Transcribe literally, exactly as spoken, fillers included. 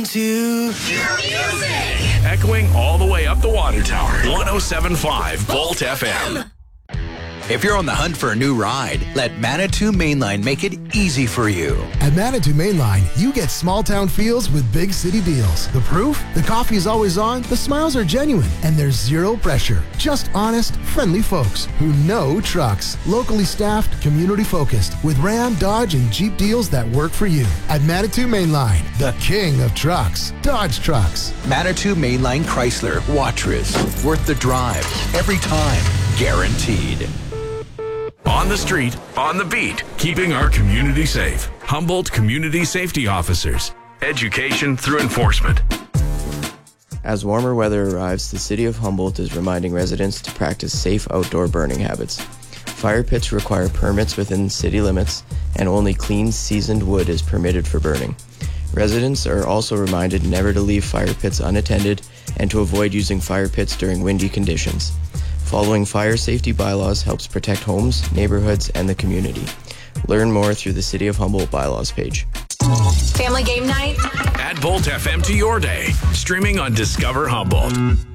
To your music. Echoing all the way up the water tower. one oh seven point five Volt F M. If you're on the hunt for a new ride, let Manitou Mainline make it easy for you. At Manitou Mainline, you get small town feels with big city deals. The proof? The coffee is always on, the smiles are genuine, and there's zero pressure. Just honest, friendly folks who know trucks. Locally staffed, community focused, with Ram, Dodge, and Jeep deals that work for you. At Manitou Mainline, the king of trucks. Dodge Trucks. Manitou Mainline Chrysler, Watrous. Worth the drive. Every time. Guaranteed. On the street, on the beat, keeping our community safe. Humboldt Community Safety Officers. Education through enforcement. As warmer weather arrives, the city of Humboldt is reminding residents to practice safe outdoor burning habits. Fire pits require permits within city limits, and only clean, seasoned wood is permitted for burning. Residents are also reminded never to leave fire pits unattended and to avoid using fire pits during windy conditions. Following fire safety bylaws helps protect homes, neighborhoods, and the community. Learn more through the City of Humboldt bylaws page. Family game night? Add Volt F M to your day. Streaming on Discover Humboldt.